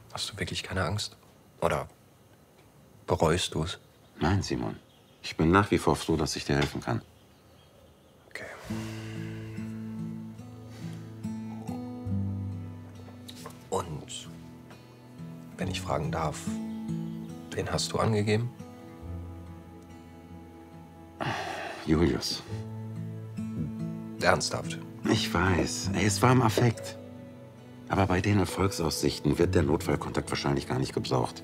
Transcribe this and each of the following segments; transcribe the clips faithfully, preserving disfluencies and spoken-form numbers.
Hast du wirklich keine Angst? Oder bereust du es? Nein, Simon. Ich bin nach wie vor froh, dass ich dir helfen kann. Okay. Und wenn ich fragen darf, wen hast du angegeben? Julius. Ernsthaft? Ich weiß. Es war im Affekt. Aber bei den Erfolgsaussichten wird der Notfallkontakt wahrscheinlich gar nicht gebraucht.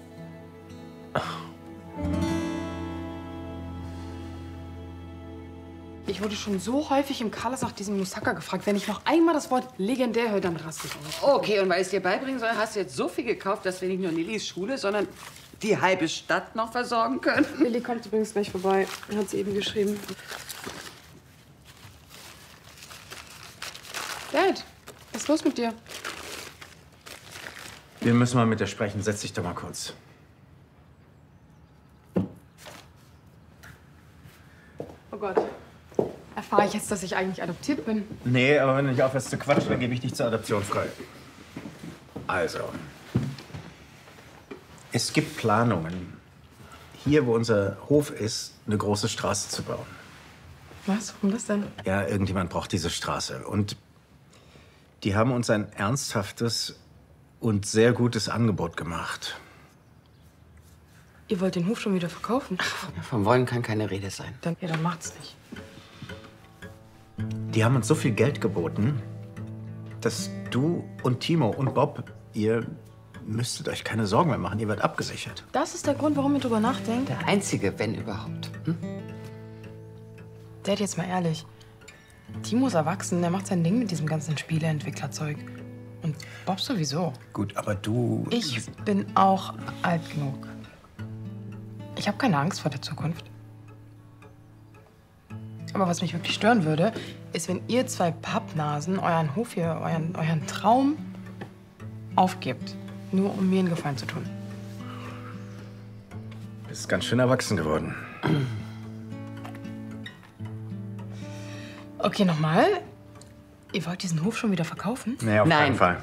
Ich wurde schon so häufig im Carlos nach diesem Moussaka gefragt. Wenn ich noch einmal das Wort legendär höre, dann raste ich aus. Okay, und weil ich es dir beibringen soll, hast du jetzt so viel gekauft, dass wir nicht nur Lillys Schule, sondern die halbe Stadt noch versorgen können? Lilly kommt übrigens gleich vorbei. Hat sie eben geschrieben. Dad, was ist los mit dir? Wir müssen mal mit dir sprechen. Setz dich doch mal kurz. Oh Gott. Erfahre ich jetzt, dass ich eigentlich adoptiert bin? Nee, aber wenn du nicht aufhörst zu quatschen, dann gebe ich dich zur Adoption frei. Also. Es gibt Planungen, hier, wo unser Hof ist, eine große Straße zu bauen. Was? Warum das denn? Ja, irgendjemand braucht diese Straße. Und die haben uns ein ernsthaftes und sehr gutes Angebot gemacht. Ihr wollt den Hof schon wieder verkaufen? Vom Wollen kann keine Rede sein. Dann, ja, dann macht's nicht. Die haben uns so viel Geld geboten, dass du und Timo und Bob, ihr müsstet euch keine Sorgen mehr machen. Ihr werdet abgesichert. Das ist der Grund, warum ihr drüber nachdenkt? Der einzige, wenn überhaupt. Hm? Dad, jetzt mal ehrlich. Timo ist erwachsen, der macht sein Ding mit diesem ganzen Spieleentwicklerzeug. Und Bob sowieso. Gut, aber du... Ich bin auch alt genug. Ich habe keine Angst vor der Zukunft. Aber was mich wirklich stören würde, ist, wenn ihr zwei Pappnasen euren Hof hier, euren, euren Traum aufgebt. Nur um mir einen Gefallen zu tun. Du bist ganz schön erwachsen geworden. Okay, nochmal. Ihr wollt diesen Hof schon wieder verkaufen? Nee, auf Nein. keinen Fall.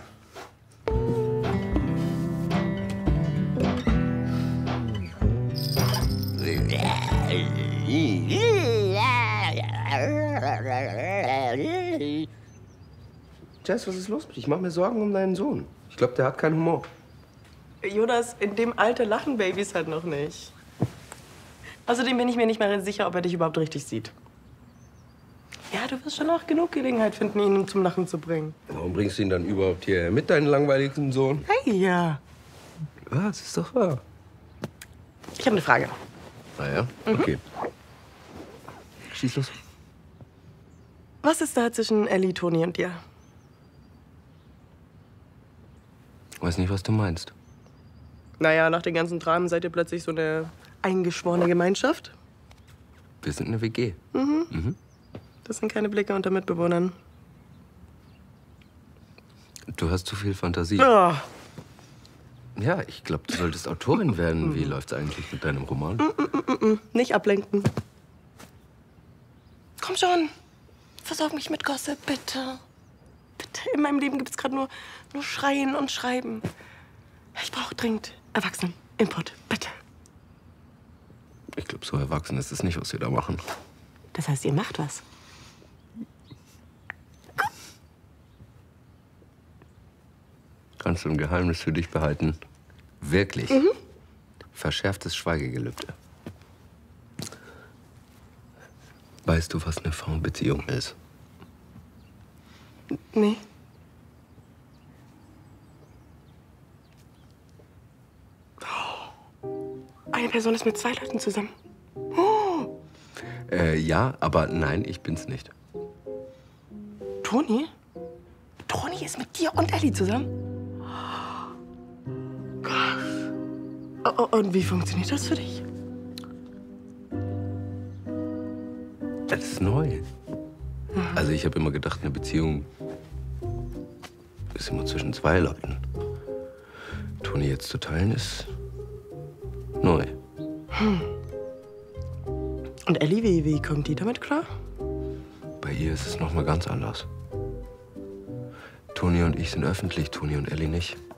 Jess, was ist los mit dir? Ich mache mir Sorgen um deinen Sohn. Ich glaube, der hat keinen Humor. Jonas, in dem Alter lachen Babys halt noch nicht. Außerdem bin ich mir nicht mehr sicher, ob er dich überhaupt richtig sieht. Ja, du wirst schon noch genug Gelegenheit finden, ihn zum Lachen zu bringen. Warum bringst du ihn dann überhaupt hierher mit, deinen langweiligen Sohn? Hey, ja. Ja, das ist doch wahr. Ich habe eine Frage. Ah ja? Okay. Schieß los. Was ist da zwischen Ellie, Toni und dir? Weiß nicht, was du meinst. Naja, nach den ganzen Dramen seid ihr plötzlich so eine eingeschworene Gemeinschaft. Wir sind eine W G. Mhm. Mhm. Das sind keine Blicke unter Mitbewohnern. Du hast zu viel Fantasie. Oh. Ja, ich glaube, du solltest Autorin werden. Wie läuft's eigentlich mit deinem Roman? Mm, mm, mm, mm. Nicht ablenken. Komm schon. Versorg mich mit Gossip, bitte. Bitte. In meinem Leben gibt's gerade nur, nur Schreien und Schreiben. Ich brauche dringend Erwachsenen-Input, bitte. Ich glaube, so erwachsen ist es nicht, was wir da machen. Das heißt, ihr macht was? Kannst du ein Geheimnis für dich behalten? Wirklich? Mhm. Verschärftes Schweigegelübde. Weißt du, was eine Frauenbeziehung ist? Nee. Eine Person ist mit zwei Leuten zusammen. Oh. Äh, ja, aber nein, ich bin's nicht. Toni? Toni ist mit dir und Ellie zusammen? Krass. Oh, oh, und wie funktioniert das für dich? Das ist neu. Also ich habe immer gedacht, eine Beziehung ist immer zwischen zwei Leuten. Toni jetzt zu teilen ist neu. Hm. Und Ellie, wie, wie kommt die damit klar? Bei ihr ist es noch mal ganz anders. Toni und ich sind öffentlich, Toni und Ellie nicht.